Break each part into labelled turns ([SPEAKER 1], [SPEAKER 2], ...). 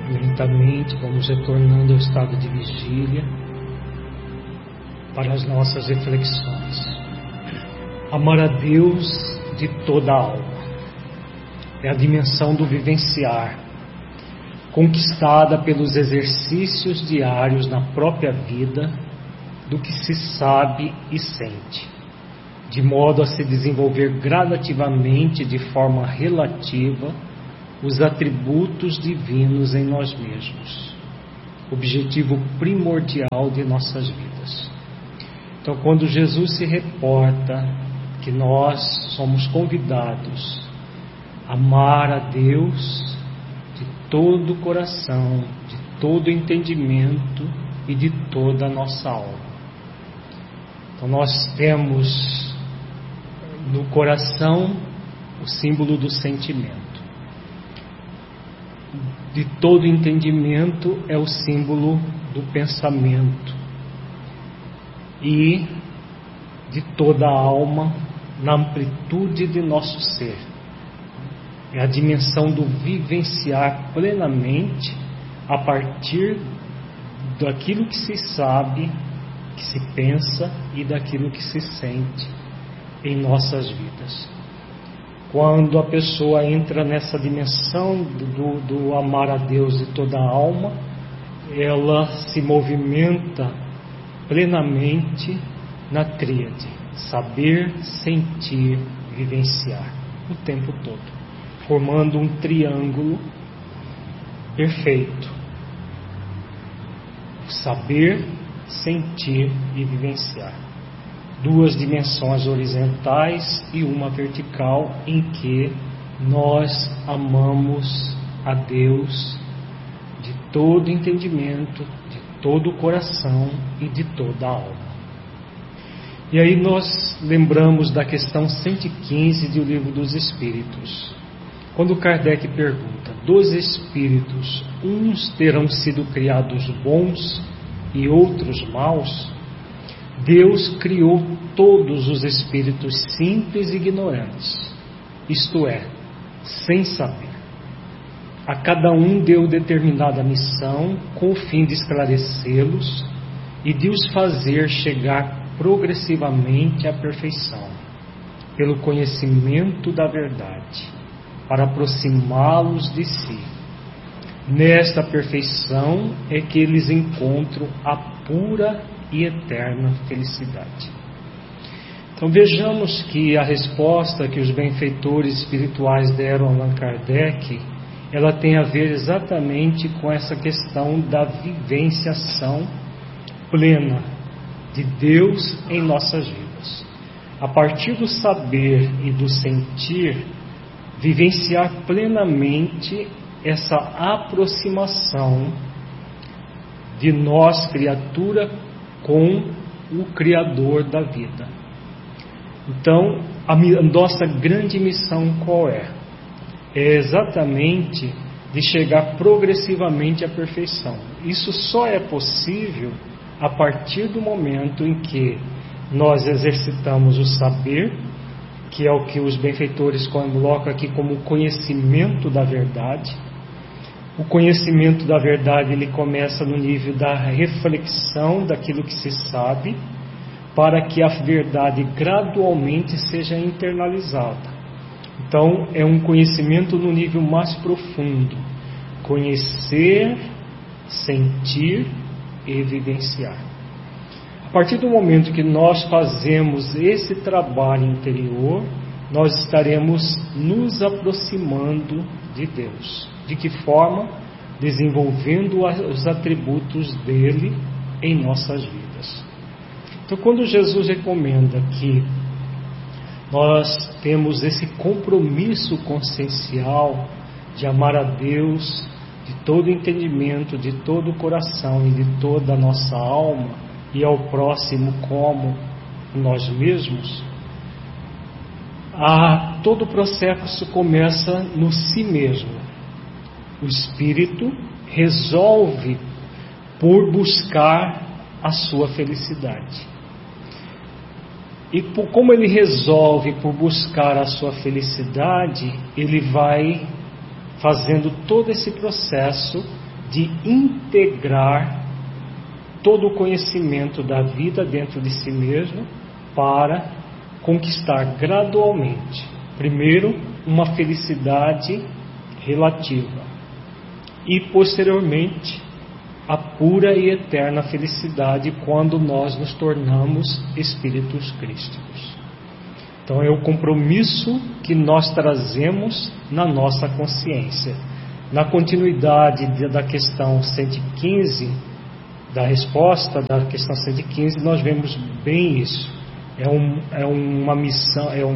[SPEAKER 1] Lentamente vamos retornando ao estado de vigília para as nossas reflexões. Amar a Deus de toda a alma é a dimensão do vivenciar, conquistada pelos exercícios diários na própria vida do que se sabe e sente, de modo a se desenvolver gradativamente de forma relativa os atributos divinos em nós mesmos, objetivo primordial de nossas vidas. Então, quando Jesus se reporta que nós somos convidados a amar a Deus de todo o coração, de todo o entendimento e de toda a nossa alma. Então, nós temos no coração o símbolo do sentimento. De todo entendimento é o símbolo do pensamento, e de toda a alma na amplitude de nosso ser. É a dimensão do vivenciar plenamente a partir daquilo que se sabe, que se pensa e daquilo que se sente em nossas vidas. Quando a pessoa entra nessa dimensão do amar a Deus de toda a alma, ela se movimenta plenamente na tríade: saber, sentir, vivenciar, o tempo todo, formando um triângulo perfeito: saber, sentir e vivenciar. Duas dimensões horizontais e uma vertical, em que nós amamos a Deus de todo entendimento, de todo o coração e de toda a alma. E aí nós lembramos da questão 115 do Livro dos Espíritos, quando Kardec pergunta: dos espíritos, uns terão sido criados bons e outros maus? Deus criou todos os espíritos simples e ignorantes, isto é, sem saber. A cada um deu determinada missão com o fim de esclarecê-los e de os fazer chegar progressivamente à perfeição, pelo conhecimento da verdade, para aproximá-los de si. Nesta perfeição é que eles encontram a pura e eterna felicidade. Então vejamos que a resposta que os benfeitores espirituais deram a Allan Kardec, ela tem a ver exatamente com essa questão da vivenciação plena de Deus em nossas vidas. A partir do saber e do sentir, vivenciar plenamente essa aproximação de nós, criatura, com o Criador da vida. Então, a nossa grande missão qual é? É exatamente de chegar progressivamente à perfeição. Isso só é possível a partir do momento em que nós exercitamos o saber, que é o que os benfeitores colocam aqui como conhecimento da verdade. O conhecimento da verdade, ele começa no nível da reflexão daquilo que se sabe, para que a verdade gradualmente seja internalizada. Então, é um conhecimento no nível mais profundo: conhecer, sentir e vivenciar. A partir do momento que nós fazemos esse trabalho interior, nós estaremos nos aproximando de Deus. De que forma? Desenvolvendo os atributos dele em nossas vidas. Então, quando Jesus recomenda que nós temos esse compromisso consciencial de amar a Deus de todo entendimento, de todo o coração e de toda a nossa alma, e ao próximo como nós mesmos, todo o processo começa no si mesmo. O espírito resolve por buscar a sua felicidade. E como ele resolve por buscar a sua felicidade, ele vai fazendo todo esse processo de integrar todo o conhecimento da vida dentro de si mesmo para conquistar gradualmente, primeiro, uma felicidade relativa e, posteriormente, a pura e eterna felicidade quando nós nos tornamos espíritos crísticos. Então, é o compromisso que nós trazemos na nossa consciência. Na continuidade da questão 115, da resposta da questão 115, nós vemos bem isso. É uma missão, é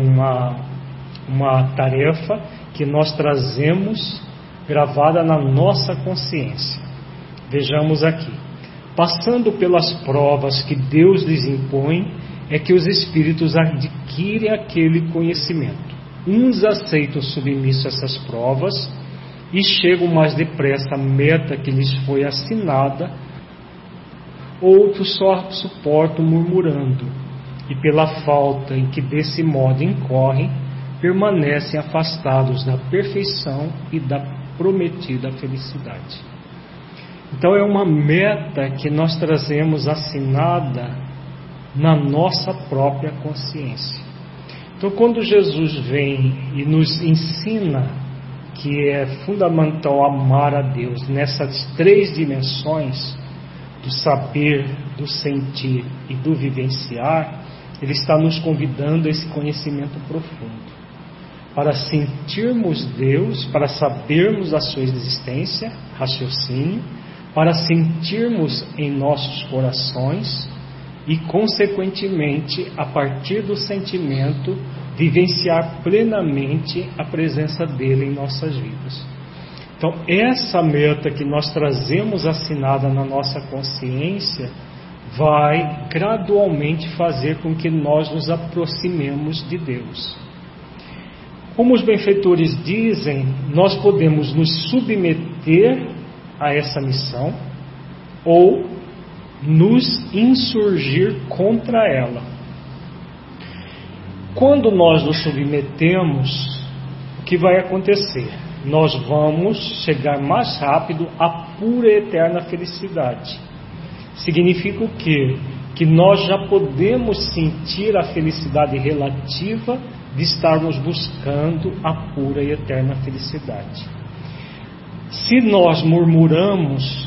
[SPEAKER 1] uma tarefa que nós trazemos gravada na nossa consciência. Vejamos aqui. Passando pelas provas que Deus lhes impõe, é que os espíritos adquirem aquele conhecimento. Uns aceitam submisso essas provas e chegam mais depressa à meta que lhes foi assinada, outros só suportam murmurando, e pela falta em que desse modo incorrem, permanecem afastados da perfeição e da prometida felicidade. Então é uma meta que nós trazemos assinada na nossa própria consciência. Então, quando Jesus vem e nos ensina que é fundamental amar a Deus nessas três dimensões, do saber, do sentir e do vivenciar, Ele está nos convidando a esse conhecimento profundo, para sentirmos Deus, para sabermos a sua existência, raciocínio, para sentirmos em nossos corações e, consequentemente, a partir do sentimento, vivenciar plenamente a presença dele em nossas vidas. Então, essa meta que nós trazemos assinada na nossa consciência vai gradualmente fazer com que nós nos aproximemos de Deus. Como os benfeitores dizem, nós podemos nos submeter a essa missão ou nos insurgir contra ela. Quando nós nos submetemos, o que vai acontecer? Nós vamos chegar mais rápido à pura e eterna felicidade. Significa o quê? Que nós já podemos sentir a felicidade relativa de estarmos buscando a pura e eterna felicidade. Se nós murmuramos,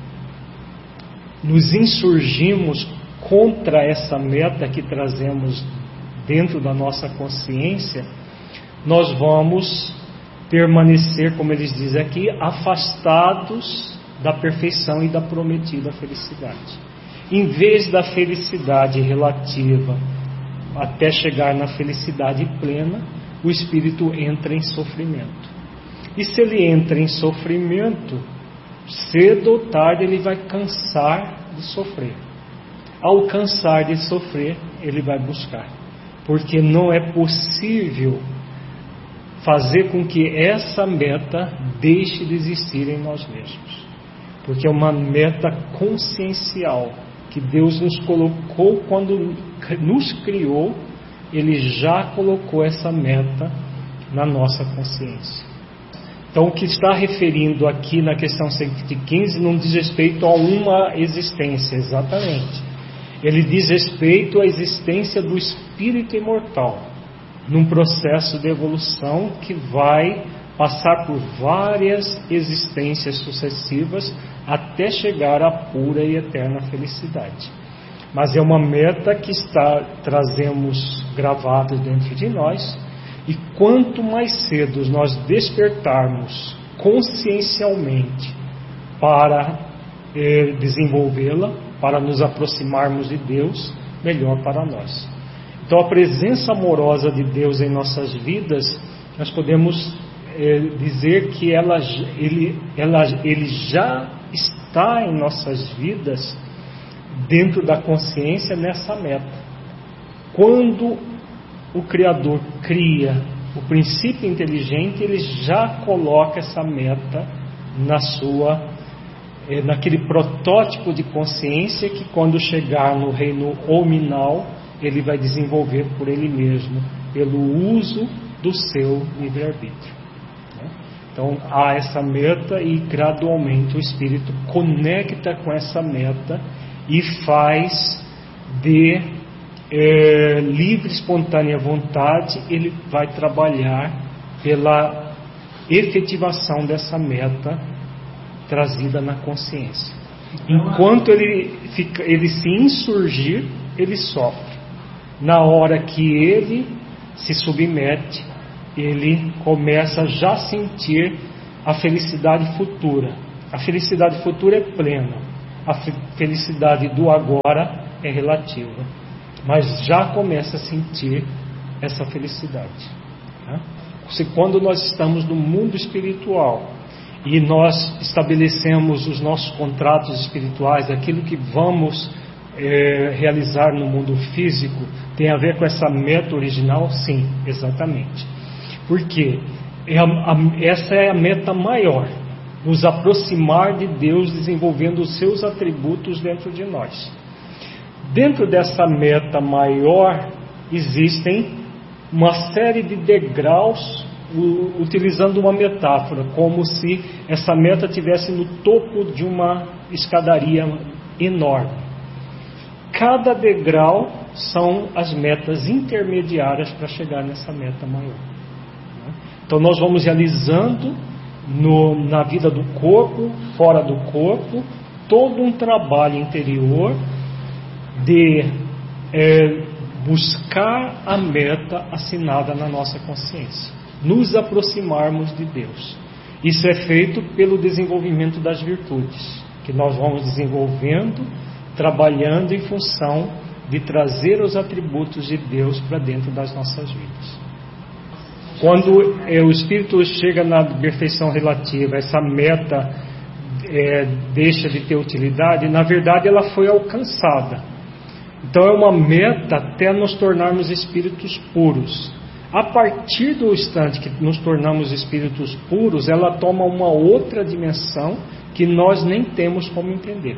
[SPEAKER 1] nos insurgimos contra essa meta que trazemos dentro da nossa consciência, nós vamos permanecer, como eles dizem aqui, afastados da perfeição e da prometida felicidade. Em vez da felicidade relativa até chegar na felicidade plena, o espírito entra em sofrimento. E se ele entra em sofrimento, cedo ou tarde ele vai cansar de sofrer. Ao cansar de sofrer, ele vai buscar. Porque não é possível fazer com que essa meta deixe de existir em nós mesmos. Porque é uma meta consciencial que Deus nos colocou quando nos criou. Ele já colocou essa meta na nossa consciência. Então, o que está referindo aqui na questão 115 não diz respeito a uma existência, exatamente. Ele diz respeito à existência do espírito imortal, num processo de evolução que vai passar por várias existências sucessivas até chegar à pura e eterna felicidade. Mas é uma meta que trazemos gravada dentro de nós, e quanto mais cedo nós despertarmos consciencialmente para desenvolvê-la, para nos aproximarmos de Deus, melhor para nós. Então, a presença amorosa de Deus em nossas vidas, nós podemos dizer que ele já está em nossas vidas, dentro da consciência, nessa meta. Quando o Criador cria o princípio inteligente, ele já coloca essa meta naquele protótipo de consciência que, quando chegar no reino hominal, ele vai desenvolver por ele mesmo, pelo uso do seu livre-arbítrio. Então há essa meta e gradualmente o Espírito conecta com essa meta e faz de livre, espontânea vontade, ele vai trabalhar pela efetivação dessa meta trazida na consciência. Enquanto ele se insurgir, ele sofre. Na hora que ele se submete, ele começa já a sentir a felicidade futura. A felicidade futura é plena. A felicidade do agora é relativa. Mas já começa a sentir essa felicidade. Tá? Quando nós estamos no mundo espiritual e nós estabelecemos os nossos contratos espirituais, aquilo que vamos realizar no mundo físico, tem a ver com essa meta original? Sim, exatamente. Porque essa é a meta maior, nos aproximar de Deus, desenvolvendo os seus atributos dentro de nós. Dentro dessa meta maior existem uma série de degraus, utilizando uma metáfora, como se essa meta estivesse no topo de uma escadaria enorme. Cada degrau são as metas intermediárias para chegar nessa meta maior. Então nós vamos realizando na vida do corpo, fora do corpo, todo um trabalho interior de buscar a meta assinada na nossa consciência, nos aproximarmos de Deus. Isso é feito pelo desenvolvimento das virtudes, que nós vamos desenvolvendo, trabalhando em função de trazer os atributos de Deus para dentro das nossas vidas. Quando o Espírito chega na perfeição relativa, essa meta deixa de ter utilidade, na verdade ela foi alcançada. Então é uma meta até nos tornarmos espíritos puros. A partir do instante que nos tornamos espíritos puros, ela toma uma outra dimensão que nós nem temos como entender.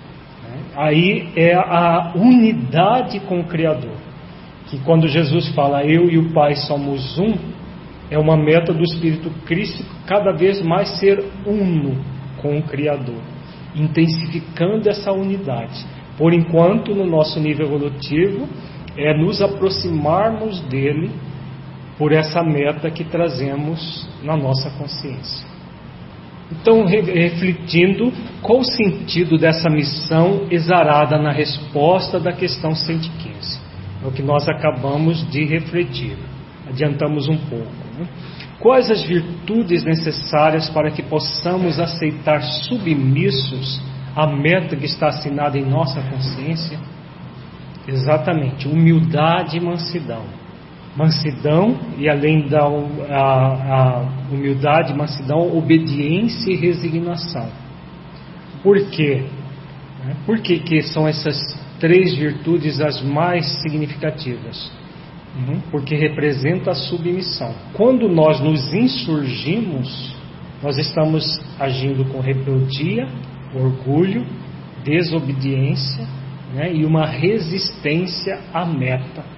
[SPEAKER 1] Aí é a unidade com o Criador, que quando Jesus fala eu e o Pai somos um, é uma meta do Espírito Crístico cada vez mais ser uno com o Criador, intensificando essa unidade. Por enquanto, no nosso nível evolutivo, é nos aproximarmos dele por essa meta que trazemos na nossa consciência. Então, refletindo, qual o sentido dessa missão exarada na resposta da questão 115? É o que nós acabamos de refletir. Adiantamos um pouco. Né? Quais as virtudes necessárias para que possamos aceitar submissos a meta que está assinada em nossa consciência? Exatamente, humildade e mansidão. Mansidão, e além da humildade e mansidão, obediência e resignação. Por quê? Por que são essas três virtudes as mais significativas? Porque representa a submissão. Quando nós nos insurgimos, nós estamos agindo com rebeldia, orgulho, desobediência, e uma resistência à meta.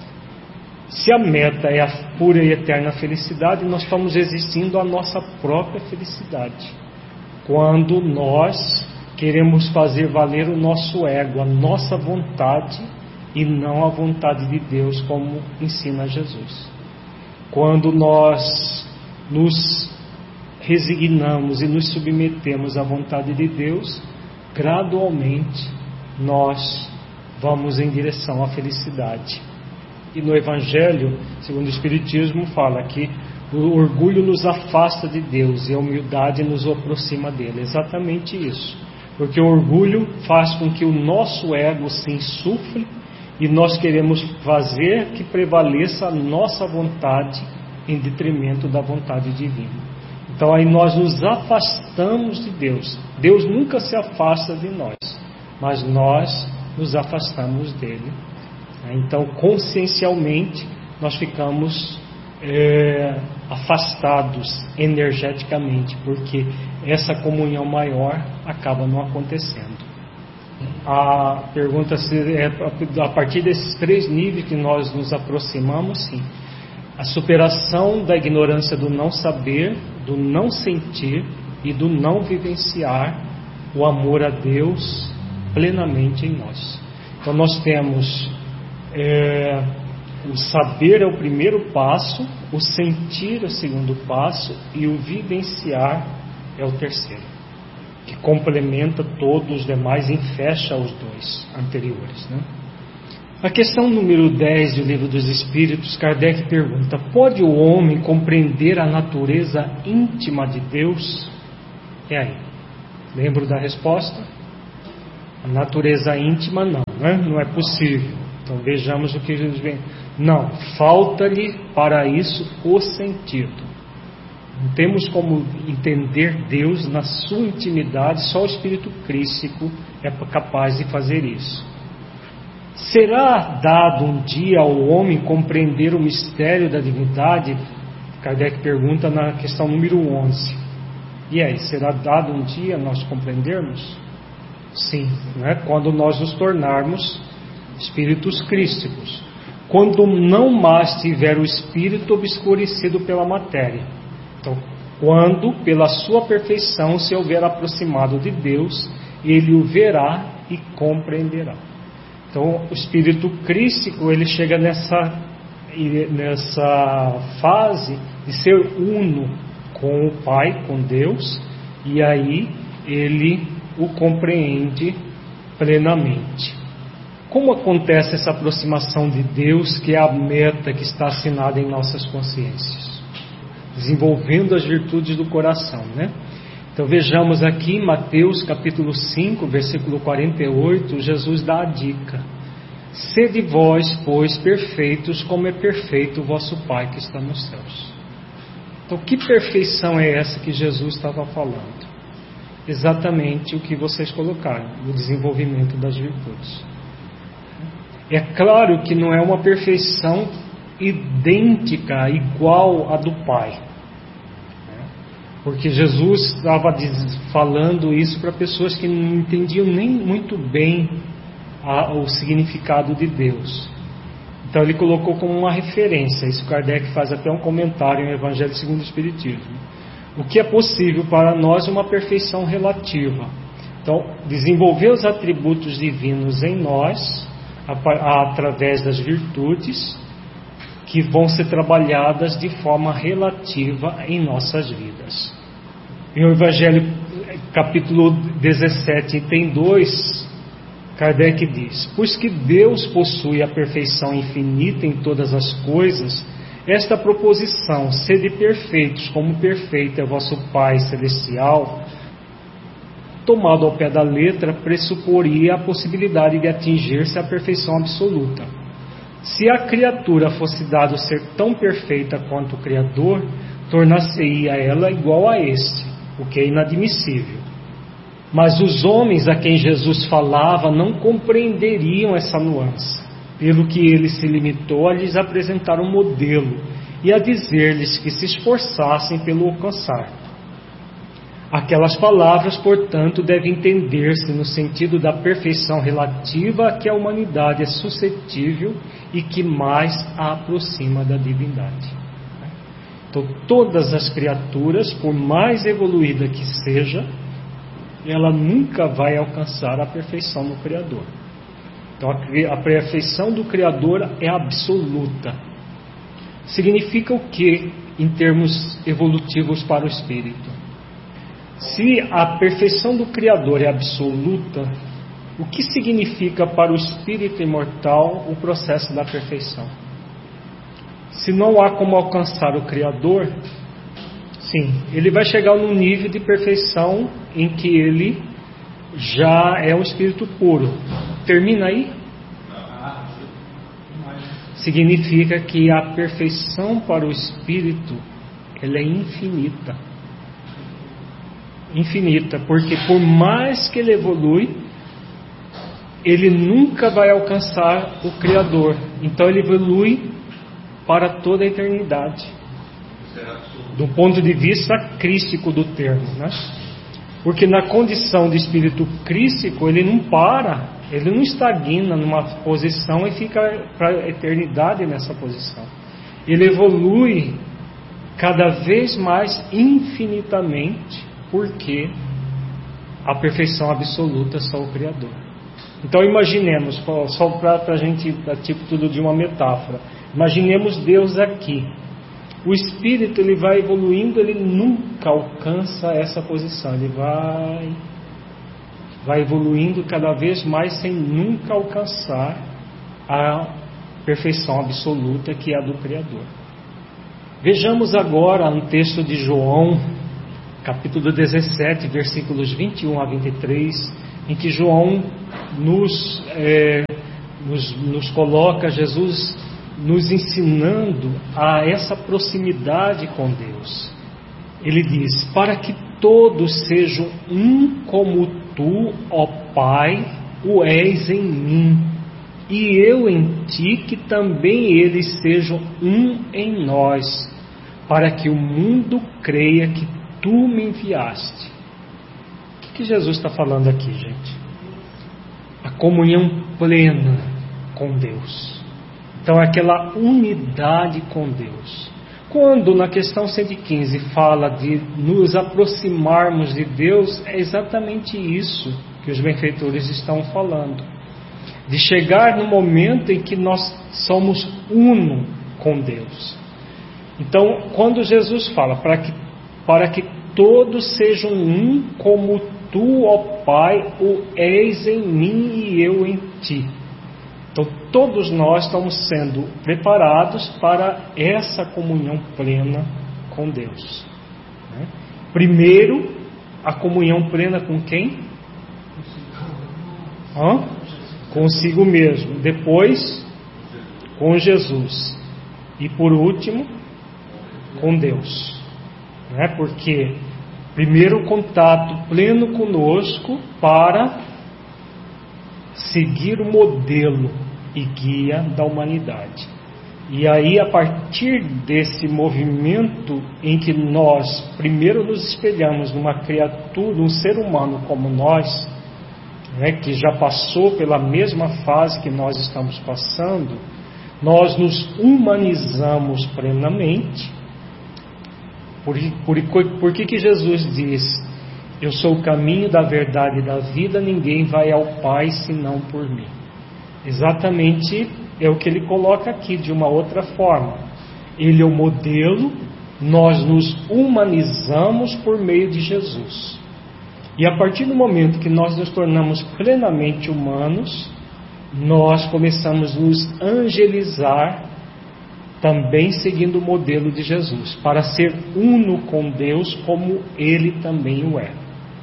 [SPEAKER 1] Se a meta é a pura e eterna felicidade, nós estamos resistindo à nossa própria felicidade. Quando nós queremos fazer valer o nosso ego, a nossa vontade, e não a vontade de Deus, como ensina Jesus. Quando nós nos resignamos e nos submetemos à vontade de Deus, gradualmente nós vamos em direção à felicidade. E no Evangelho, segundo o Espiritismo, fala que o orgulho nos afasta de Deus e a humildade nos aproxima dele. Exatamente isso. Porque o orgulho faz com que o nosso ego se insufle e nós queremos fazer que prevaleça a nossa vontade em detrimento da vontade divina. Então aí nós nos afastamos de Deus. Deus nunca se afasta de nós, mas nós nos afastamos dele. Então consciencialmente nós ficamos afastados energeticamente, porque essa comunhão maior acaba não acontecendo. A pergunta é a partir desses três níveis que nós nos aproximamos, sim. A superação da ignorância do não saber, do não sentir e do não vivenciar o amor a Deus plenamente em nós. Então nós temos o saber é o primeiro passo, o sentir é o segundo passo e o vivenciar é o terceiro, que complementa todos os demais e fecha os dois anteriores, né? A questão número 10 do Livro dos Espíritos, Kardec pergunta: pode o homem compreender a natureza íntima de Deus? E aí? Lembro da resposta? A natureza íntima não, né? Não é possível. Então vejamos o que Jesus vem. Não, falta-lhe para isso o sentido. Não temos como entender Deus na sua intimidade, só o Espírito Crístico é capaz de fazer isso. Será dado um dia ao homem compreender o mistério da divindade? Kardec pergunta na questão número 11. E aí, será dado um dia nós compreendermos? Sim, né? Quando nós nos tornarmos espíritos crísticos. Quando não mais tiver o espírito obscurecido pela matéria. Então, quando pela sua perfeição se houver aproximado de Deus, ele o verá e compreenderá. Então, o espírito crístico, ele chega nessa fase de ser uno com o Pai, com Deus, e aí ele o compreende plenamente. Como acontece essa aproximação de Deus, que é a meta que está assinada em nossas consciências? Desenvolvendo as virtudes do coração, né? Então vejamos aqui Mateus capítulo 5, versículo 48, Jesus dá a dica: sede vós, pois, perfeitos, como é perfeito o vosso Pai que está nos céus. Então que perfeição é essa que Jesus estava falando? Exatamente o que vocês colocaram, o desenvolvimento das virtudes. É claro que não é uma perfeição idêntica, igual à do Pai. Porque Jesus estava falando isso para pessoas que não entendiam nem muito bem o significado de Deus. Então ele colocou como uma referência. Isso Kardec faz até um comentário no Evangelho segundo o Espiritismo. O que é possível para nós é uma perfeição relativa. Então, desenvolver os atributos divinos em nós, através das virtudes, que vão ser trabalhadas de forma relativa em nossas vidas. Em o Evangelho, capítulo 17, item 2, Kardec diz: pois que Deus possui a perfeição infinita em todas as coisas, esta proposição, sede perfeitos, como perfeito é vosso Pai Celestial, tomado ao pé da letra, pressuporia a possibilidade de atingir-se a perfeição absoluta. Se a criatura fosse dado ser tão perfeita quanto o Criador, tornar-se-ia ela igual a este, o que é inadmissível. Mas os homens a quem Jesus falava não compreenderiam essa nuance, pelo que ele se limitou a lhes apresentar um modelo e a dizer-lhes que se esforçassem pelo alcançar. Aquelas palavras, portanto, devem entender-se no sentido da perfeição relativa a que a humanidade é suscetível e que mais a aproxima da divindade. Então, todas as criaturas, por mais evoluída que seja, ela nunca vai alcançar a perfeição no Criador. Então, a perfeição do Criador é absoluta. Significa o que em termos evolutivos para o espírito? Se a perfeição do Criador é absoluta, o que significa para o espírito imortal o processo da perfeição? Se não há como alcançar o Criador, sim, ele vai chegar num nível de perfeição em que ele já é um espírito puro. Termina aí? Significa que a perfeição para o espírito, ela é infinita. Infinita, porque por mais que ele evolui, ele nunca vai alcançar o Criador. Então ele evolui para toda a eternidade, do ponto de vista crístico do termo, né? Porque na condição de espírito crístico, ele não para, ele não estagna numa posição e fica para a eternidade nessa posição. ele evolui cada vez mais infinitamente, porque a perfeição absoluta é só o Criador. Então imaginemos, só para a gente, a título de uma metáfora, imaginemos Deus aqui. O Espírito, ele vai evoluindo, ele nunca alcança essa posição, ele vai evoluindo cada vez mais sem nunca alcançar a perfeição absoluta que é a do Criador. Vejamos agora um texto de João, capítulo 17, versículos 21 a 23, em que João nos coloca Jesus nos ensinando a essa proximidade com Deus. Ele diz: para que todos sejam um como tu, ó Pai, o és em mim, e eu em ti, que também eles sejam um em nós, para que o mundo creia que tu me enviaste. O que Jesus está falando aqui, gente? A comunhão plena com Deus. Então, aquela unidade com Deus. Quando na questão 115 fala de nos aproximarmos de Deus, é exatamente isso que os benfeitores estão falando. De chegar no momento em que nós somos uno com Deus. Então, quando Jesus fala para que todos sejam um como tu, ó Pai, o és em mim e eu em ti. Então, todos nós estamos sendo preparados para essa comunhão plena com Deus. Primeiro, a comunhão plena com quem? Consigo mesmo. Depois, com Jesus. E por último, com Deus. Porque primeiro contato pleno conosco para seguir o modelo e guia da humanidade. E aí, a partir desse movimento em que nós primeiro nos espelhamos numa criatura, um ser humano como nós, que já passou pela mesma fase que nós estamos passando, nós nos humanizamos plenamente. Por que Jesus diz: eu sou o caminho da verdade e da vida, ninguém vai ao Pai senão por mim? Exatamente é o que ele coloca aqui de uma outra forma. Ele é o modelo, nós nos humanizamos por meio de Jesus. E a partir do momento que nós nos tornamos plenamente humanos, nós começamos a nos angelizar, também seguindo o modelo de Jesus, para ser uno com Deus como Ele também o é.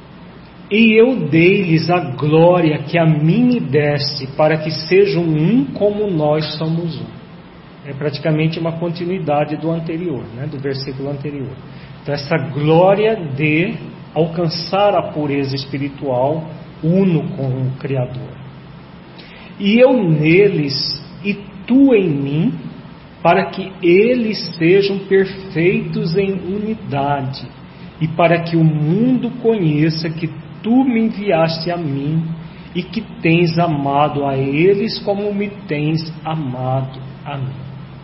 [SPEAKER 1] E eu dei-lhes a glória que a mim me deste, para que sejam um como nós somos um. É praticamente uma continuidade do anterior, do versículo anterior. Então, essa glória de alcançar a pureza espiritual, uno com o Criador. E eu neles, e tu em mim, para que eles sejam perfeitos em unidade, e para que o mundo conheça que tu me enviaste a mim, e que tens amado a eles como me tens amado a mim.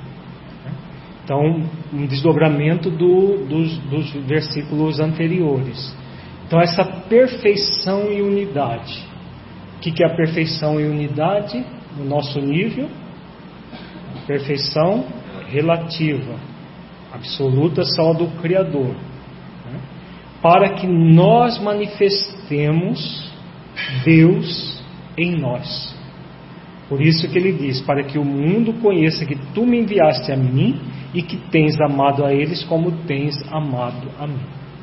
[SPEAKER 1] Então, um desdobramento dos versículos anteriores. Então, essa perfeição e unidade. O que é a perfeição e unidade no nosso nível? Perfeição relativa, absoluta só do Criador, para que nós manifestemos Deus em nós. Por isso que ele diz: para que o mundo conheça que tu me enviaste a mim e que tens amado a eles como tens amado a mim.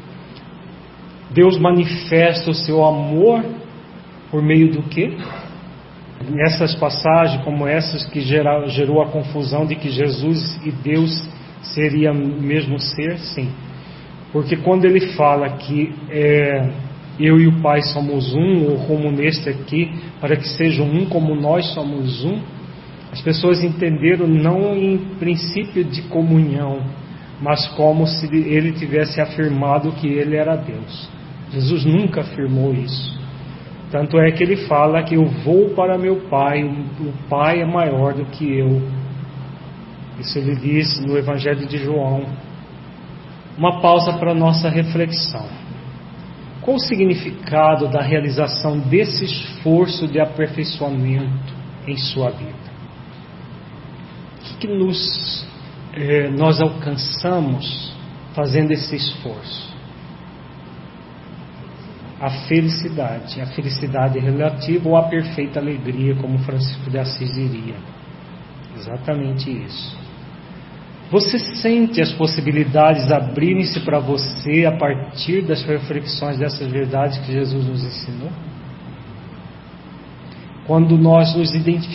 [SPEAKER 1] Deus manifesta o seu amor por meio do quê? Nessas passagens como essas que gerou a confusão de que Jesus e Deus seria o mesmo ser, sim. Porque quando ele fala que eu e o Pai somos um, ou como neste aqui, para que sejam um como nós somos um, as pessoas entenderam não em princípio de comunhão, mas como se ele tivesse afirmado que ele era Deus. Jesus nunca afirmou isso. Tanto é que ele fala que eu vou para meu Pai, o Pai é maior do que eu. Isso ele diz no Evangelho de João. Uma pausa para a nossa reflexão. Qual o significado da realização desse esforço de aperfeiçoamento em sua vida? O que nós alcançamos fazendo esse esforço? A felicidade relativa ou a perfeita alegria, como Francisco de Assis diria. Exatamente isso. Você sente as possibilidades abrirem-se para você a partir das reflexões dessas verdades que Jesus nos ensinou? Quando nós nos identificamos